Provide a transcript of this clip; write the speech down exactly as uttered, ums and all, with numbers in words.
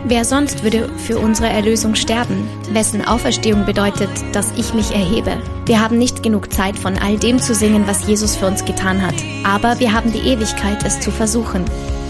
Wer sonst würde für unsere Erlösung sterben? Wessen Auferstehung bedeutet, dass ich mich erhebe? Wir haben nicht genug Zeit, von all dem zu singen, was Jesus für uns getan hat. Aber wir haben die Ewigkeit, es zu versuchen.